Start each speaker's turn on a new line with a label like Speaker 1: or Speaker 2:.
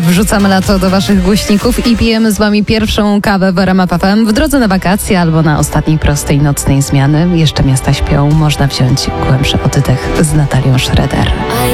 Speaker 1: Wrzucamy lato do waszych głośników i pijemy z wami pierwszą kawę w RMF FM. W drodze na wakacje albo na ostatniej prostej nocnej zmiany. Jeszcze miasta śpią. Można wziąć głębszy oddech z Natalią Schroeder.